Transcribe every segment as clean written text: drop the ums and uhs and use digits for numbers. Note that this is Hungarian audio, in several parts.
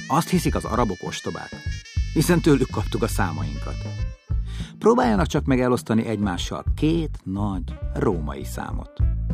Azt hiszik az arabok ostobák, hiszen tőlük kaptuk a számainkat. Próbáljanak csak meg elosztani egymással 2 nagy római számot.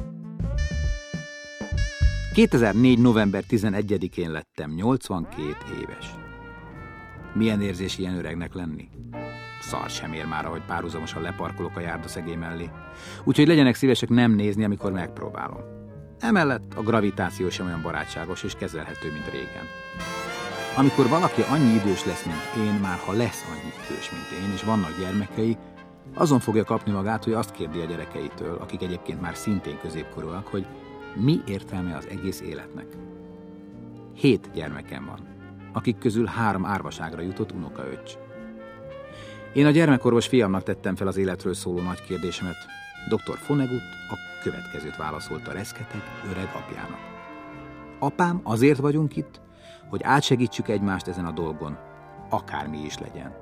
2004. november 11-én lettem 82 éves. Milyen érzés ilyen öregnek lenni? Szar sem ér már, ahogy párhuzamosan leparkolok a járdaszegély mellé. Úgyhogy legyenek szívesek nem nézni, amikor megpróbálom. Emellett a gravitáció sem olyan barátságos és kezelhető, mint régen. Amikor valaki annyi idős lesz, mint én, már ha lesz annyi idős, mint én, és vannak gyermekei, azon fogja kapni magát, hogy azt kérdi a gyerekeitől, akik egyébként már szintén középkorúak, hogy mi értelme az egész életnek. 7 gyermekem van, akik közül 3 árvaságra jutott unokaöccs. Én a gyermekorvos fiamnak tettem fel az életről szóló nagy kérdésemet. Dr. Vonnegut a következőt válaszolta reszketeg öreg apjának. Apám, azért vagyunk itt, hogy átsegítsük egymást ezen a dolgon, akármi is legyen.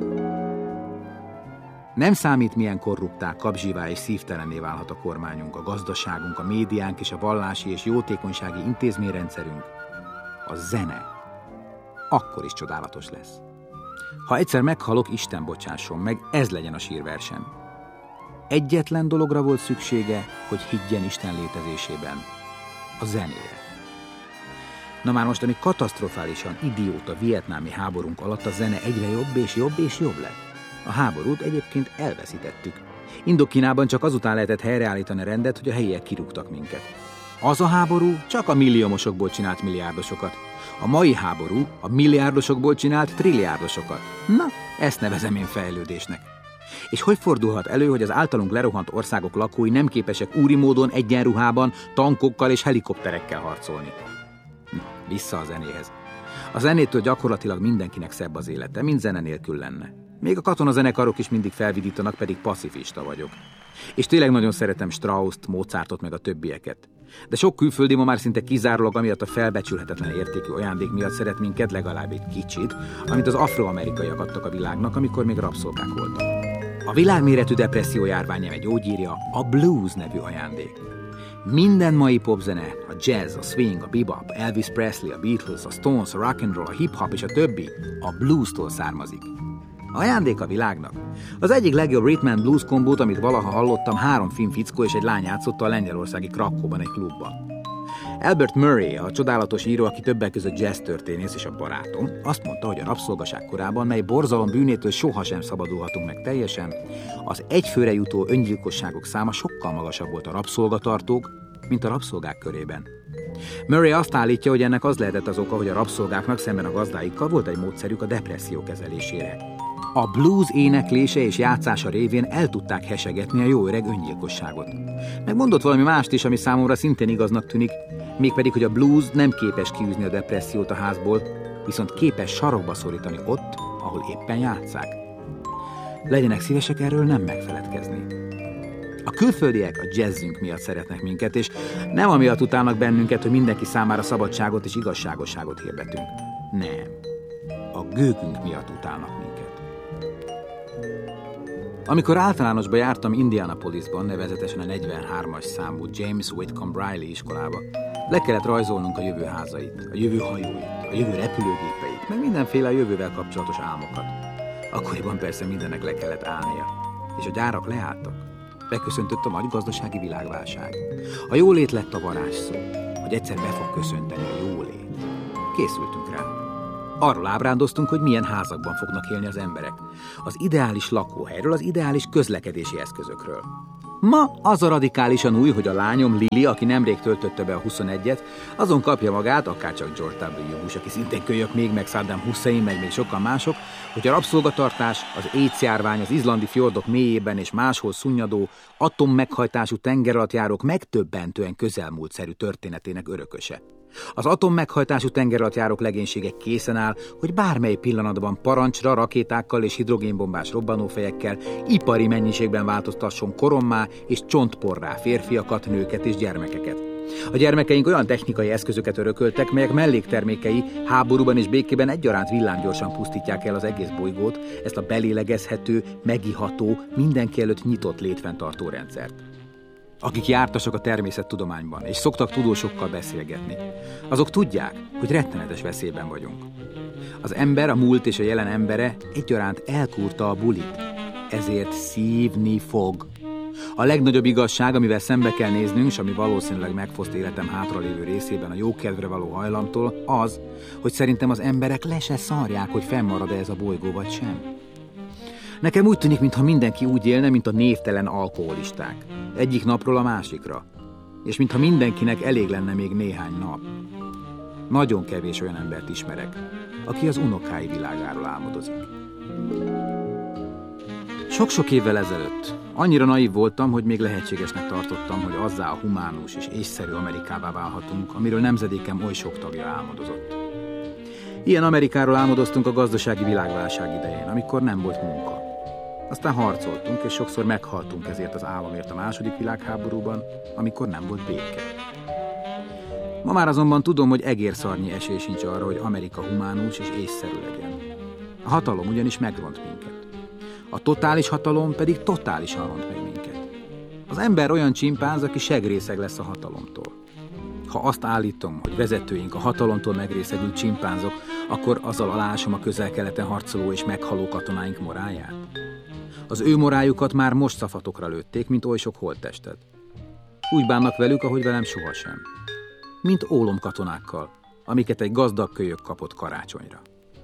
Nem számít, milyen korruptá, kapzsivá és szívtelenné válhat a kormányunk, a gazdaságunk, a médiánk és a vallási és jótékonysági intézményrendszerünk. A zene akkor is csodálatos lesz. Ha egyszer meghalok, Isten bocsásson meg, ez legyen a sírversem. Egyetlen dologra volt szüksége, hogy higgyen Isten létezésében. A zenére. Na már most, ami katasztrofálisan idióta vietnámi háborúnk alatt a zene egyre jobb és jobb és jobb lett. A háborút egyébként elveszítettük. Indokínában csak azután lehetett helyreállítani a rendet, hogy a helyiek kirúgtak minket. Az a háború csak a milliómosokból csinált milliárdosokat. A mai háború a milliárdosokból csinált trilliárdosokat. Na, ezt nevezem én fejlődésnek. És hogy fordulhat elő, hogy az általunk lerohant országok lakói nem képesek úri módon egyenruhában, tankokkal és helikopterekkel harcolni? Vissza a zenéhez. A zenétől gyakorlatilag mindenkinek szebb az élete, mint zene nélkül lenne. Még a katonazenekarok is mindig felvidítanak, pedig pacifista vagyok. És tényleg nagyon szeretem Strausst, Mozartot meg a többieket. De sok külföldi ma már szinte kizárólag amiatt a felbecsülhetetlen értékű ajándék miatt szeret minket legalább egy kicsit, amit az afroamerikaiak adtak a világnak, amikor még rabszolgák voltak. A világméretű depresszió járványem gyógyírja a blues nevű ajándék. Minden mai popzene, a jazz, a swing, a bebop, Elvis Presley, a Beatles, a Stones, a rock and roll, a hip-hop és a többi a blues-tól származik. Ajándék a világnak. Az egyik legjobb rhythm and blues kombót, amit valaha hallottam, 3 finn fickó és egy lány játszotta a lengyelországi Krakóban egy klubban. Albert Murray, a csodálatos író, aki többek között jazz történész és a barátom, azt mondta, hogy a rabszolgaság korában, mely borzalom bűnétől sohasem szabadulhatunk meg teljesen, az egyfőre jutó öngyilkosságok száma sokkal magasabb volt a rabszolgatartók, mint a rabszolgák körében. Murray azt állítja, hogy ennek az lehetett az oka, hogy a rabszolgáknak szemben a gazdáikkal volt egy módszerük a depresszió kezelésére. A blues éneklése és játszása révén el tudták hesegetni a jó öreg öngyilkosságot. Megmondott valami mást is, ami számomra szintén igaznak tűnik, mégpedig, hogy a blues nem képes kiűzni a depressziót a házból, viszont képes sarokba szorítani ott, ahol éppen játsszák. Legyenek szívesek erről nem megfeledkezni. A külföldiek a jazzünk miatt szeretnek minket, és nem amiatt utálnak bennünket, hogy mindenki számára szabadságot és igazságosságot hirdetünk. Nem. A gőgünk miatt utálnak minket. Amikor általánosba jártam Indianapolisban, nevezetesen a 43-as számú James Whitcomb Riley iskolába, le kellett rajzolnunk a jövő házait, a jövő hajóit, a jövő repülőgépeit, meg mindenféle a jövővel kapcsolatos álmokat. Akkoriban persze mindennek le kellett állnia, és a gyárak leálltak. Beköszöntött a nagy gazdasági világválság. A jólét lett a varázsszó, hogy egyszer be fog köszönteni a jólét. Készültünk rá. Arról ábrándoztunk, hogy milyen házakban fognak élni az emberek. Az ideális lakóhelyről, az ideális közlekedési eszközökről. Ma az a radikálisan új, hogy a lányom Lili, aki nemrég töltötte be a 21-et, azon kapja magát, akárcsak George W. Bush, aki szintén kölyök még, meg Saddam Hussein, meg még sokan mások, hogy a rabszolgatartás, az AIDS-járvány, az izlandi fjordok mélyében és máshol szunnyadó, atommeghajtású tengeralattjárók megtöbbentően közelmúltszerű történetének örököse. Az atommeghajtású tengeralattjárók legénysége készen áll, hogy bármely pillanatban parancsra, rakétákkal és hidrogénbombás robbanófejekkel ipari mennyiségben változtasson korommá és csontporrá férfiakat, nőket és gyermekeket. A gyermekeink olyan technikai eszközöket örököltek, melyek melléktermékei háborúban és békében egyaránt villámgyorsan pusztítják el az egész bolygót, ezt a belélegezhető, megiható, mindenki előtt nyitott létfenntartó rendszert. Akik jártasok a természettudományban, és szoktak tudósokkal beszélgetni, azok tudják, hogy rettenetes veszélyben vagyunk. Az ember, a múlt és a jelen embere egyaránt elkúrta a bulit, ezért szívni fog. A legnagyobb igazság, amivel szembe kell néznünk, és ami valószínűleg megfoszt életem hátralévő részében a jókedvre való hajlamtól, az, hogy szerintem az emberek le se szarják, hogy fennmarad-e ez a bolygó vagy sem. Nekem úgy tűnik, mintha mindenki úgy élne, mint a névtelen alkoholisták. Egyik napról a másikra. És mintha mindenkinek elég lenne még néhány nap. Nagyon kevés olyan embert ismerek, aki az unokái világáról álmodozik. Sok-sok évvel ezelőtt annyira naív voltam, hogy még lehetségesnek tartottam, hogy azzá a humánus és észszerű Amerikává válhatunk, amiről nemzedékem oly sok tagja álmodozott. Ilyen Amerikáról álmodoztunk a gazdasági világválság idején, amikor nem volt munka. Aztán harcoltunk, és sokszor meghaltunk ezért az álomért a II. Világháborúban, amikor nem volt béke. Ma már azonban tudom, hogy egérszarnyi esély sincs arra, hogy Amerika humánus és észszerű legyen. A hatalom ugyanis megront minket. A totális hatalom pedig totálisan ront meg minket. Az ember olyan csimpánz, aki segrészeg lesz a hatalomtól. Ha azt állítom, hogy vezetőink a hatalomtól megrészegült csimpánzok, akkor azzal aláásom a Közel-Keleten harcoló és meghaló katonáink morálját. Az ő morájukat már most szafatokra lőtték, mint oly sok holttestet. Úgy bánnak velük, ahogy velem sohasem. Mint ólomkatonákkal, amiket egy gazdag kölyök kapott karácsonyra.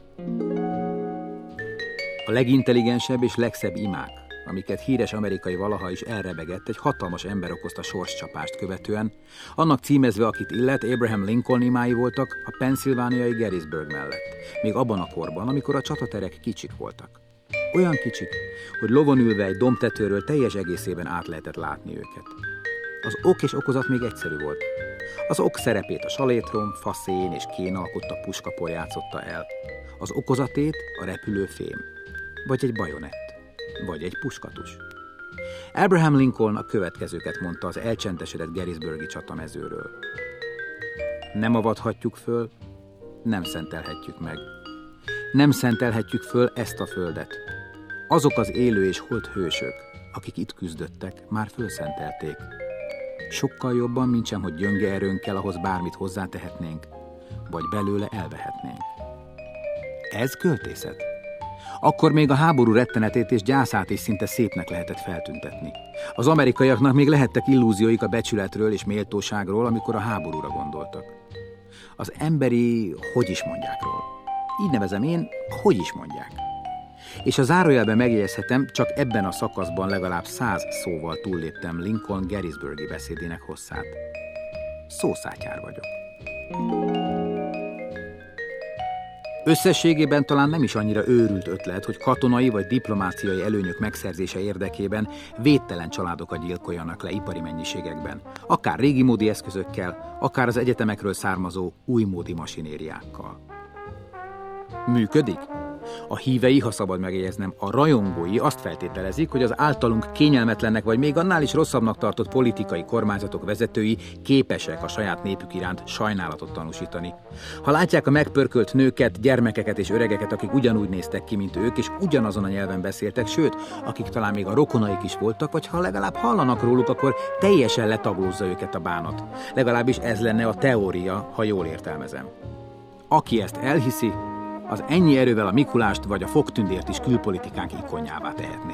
A legintelligensebb és legszebb imák, amiket híres amerikai valaha is elrebegett, egy hatalmas ember okozta sorscsapást követően, annak címezve, akit illet, Abraham Lincoln imái voltak a pennsylvániai Gettysburg mellett, még abban a korban, amikor a csataterek kicsik voltak. Olyan kicsik, hogy lovon ülve egy dombtetőről teljes egészében át lehetett látni őket. Az ok és okozat még egyszerű volt. Az ok szerepét a salétrom, faszén és kén alkotta puskapor játszotta el. Az okozatét a repülőfém, vagy egy bajonett, vagy egy puskatus. Abraham Lincoln a következőket mondta az elcsendesedett Gettysburgi csatamezőről. Nem avathatjuk föl, nem szentelhetjük meg. Nem szentelhetjük föl ezt a földet. Azok az élő és holt hősök, akik itt küzdöttek, már fölszentelték. Sokkal jobban, mintsem, hogy gyönge erőnkkel ahhoz bármit hozzátehetnénk, vagy belőle elvehetnénk. Ez költészet. Akkor még a háború rettenetét és gyászát is szinte szépnek lehetett feltüntetni. Az amerikaiaknak még lehettek illúzióik a becsületről és méltóságról, amikor a háborúra gondoltak. Az emberi, hogy is mondjákról. Így nevezem én, hogy is mondják. És a zárójelben megjegyezhetem, csak ebben a szakaszban legalább 100 szóval túlléptem Lincoln Gettysburgi beszédének hosszát. Szószátyár vagyok. Összességében talán nem is annyira őrült ötlet, hogy katonai vagy diplomáciai előnyök megszerzése érdekében védtelen családokat gyilkoljanak le ipari mennyiségekben, akár régimódi eszközökkel, akár az egyetemekről származó újmódi masinériákkal. Működik? A hívei, ha szabad megjegyeznem, a rajongói azt feltételezik, hogy az általunk kényelmetlennek vagy még annál is rosszabbnak tartott politikai kormányzatok vezetői képesek a saját népük iránt sajnálatot tanúsítani. Ha látják a megpörkölt nőket, gyermekeket és öregeket, akik ugyanúgy néztek ki, mint ők, és ugyanazon a nyelven beszéltek, sőt, akik talán még a rokonaik is voltak, vagy ha legalább hallanak róluk, akkor teljesen letaglózza őket a bánat. Legalábbis ez lenne a teória, ha jól értelmezem. Aki ezt elhiszi, az ennyi erővel a Mikulást vagy a fogtündért is külpolitikánk ikonjává tehetné.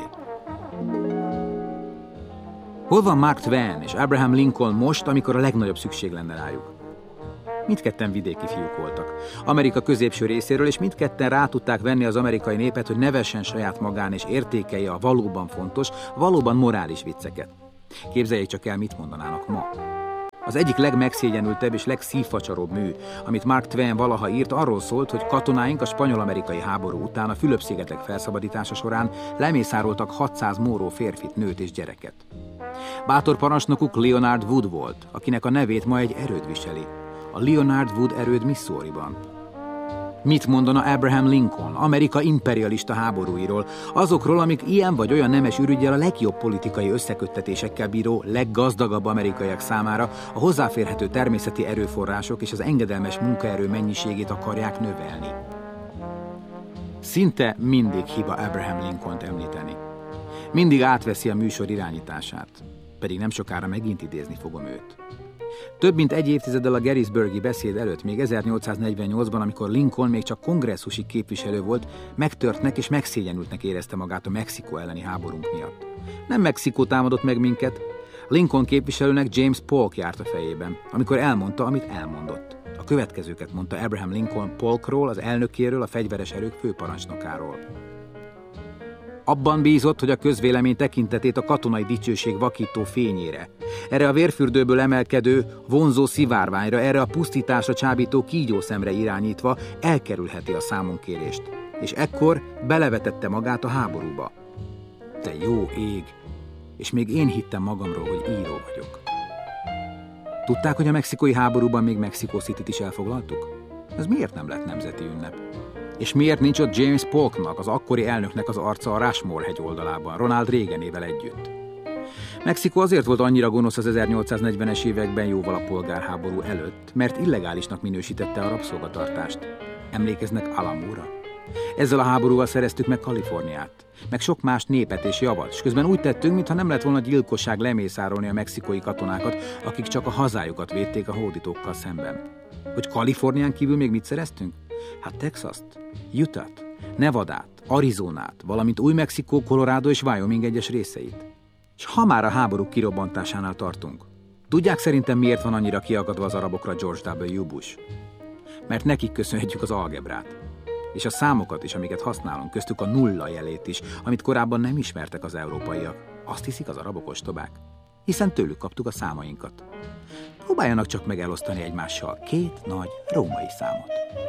Hol van Mark Twain és Abraham Lincoln most, amikor a legnagyobb szükség lenne rájuk? Mindketten vidéki fiúk voltak, Amerika középső részéről, és mindketten rá tudták venni az amerikai népet, hogy nevessen saját magán és értékelje a valóban fontos, valóban morális vicceket. Képzeljék csak el, mit mondanának ma. Az egyik legmegszégyenültebb és legszívfacsaróbb mű, amit Mark Twain valaha írt, arról szólt, hogy katonáink a spanyol-amerikai háború után a Fülöp-szigetek felszabadítása során lemészároltak 600 móró férfit, nőt és gyereket. Bátor parancsnokuk Leonard Wood volt, akinek a nevét ma egy erőd viseli. A Leonard Wood erőd Missouriban. Mit mondana Abraham Lincoln, Amerika imperialista háborúiról, azokról, amik ilyen vagy olyan nemes ürüggyel a legjobb politikai összeköttetésekkel bíró, leggazdagabb amerikaiak számára a hozzáférhető természeti erőforrások és az engedelmes munkaerő mennyiségét akarják növelni? Szinte mindig hiba Abraham Lincolnt említeni. Mindig átveszi a műsor irányítását, pedig nem sokára megint idézni fogom őt. Több mint egy évtizeddel a Gettysburgi beszéd előtt, még 1848-ban, amikor Lincoln még csak kongresszusi képviselő volt, megtörtnek és megszégyenültnek érezte magát a Mexikó elleni háborúnk miatt. Nem Mexikó támadott meg minket, Lincoln képviselőnek James Polk járt a fejében, amikor elmondta, amit elmondott. A következőket mondta Abraham Lincoln Polkról, az elnökéről, a fegyveres erők főparancsnokáról. Abban bízott, hogy a közvélemény tekintetét a katonai dicsőség vakító fényére, erre a vérfürdőből emelkedő, vonzó szivárványra, erre a pusztításra csábító kígyószemre irányítva elkerülheti a számonkérést, és ekkor belevetette magát a háborúba. Te jó ég! És még én hittem magamról, hogy író vagyok. Tudták, hogy a mexikói háborúban még Mexico Cityt is elfoglaltuk? Ez miért nem lett nemzeti ünnep? És miért nincs ott James Polknak, az akkori elnöknek az arca a Rushmore-hegy oldalában, Ronald Reaganével együtt? Mexikó azért volt annyira gonosz az 1840-es években, jóval a polgárháború előtt, mert illegálisnak minősítette a rabszolgatartást. Emlékeznek Alamóra? Ezzel a háborúval szereztük meg Kaliforniát, meg sok más népet és javat, és közben úgy tettünk, mintha nem lett volna gyilkosság lemészárolni a mexikói katonákat, akik csak a hazájukat védték a hódítókkal szemben. Hogy Kalifornián kívül még mit szereztünk? Hát Texast, Utah-t, Nevadát, Arizonát, valamint Új-Mexikó, Colorado és Wyoming egyes részeit. És ha már a háború kirobbantásánál tartunk, tudják szerintem miért van annyira kiakadva az arabokra George W. Bush? Mert nekik köszönhetjük az algebrát. És a számokat is, amiket használunk, köztük a nulla jelét is, amit korábban nem ismertek az európaiak. Azt hiszik az arabok ostobák, hiszen tőlük kaptuk a számainkat. Próbáljanak csak meg elosztani egymással két nagy római számot.